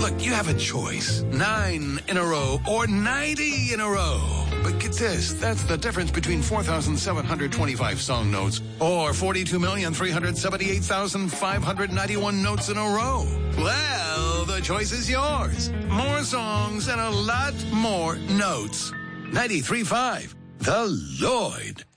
Look, you have a choice. 9 in a row or 90 in a row. But get this, that's the difference between 4,725 song notes or 42,378,591 notes in a row. Well, the choice is yours. More songs and a lot more notes. 93.5, The Lloyd.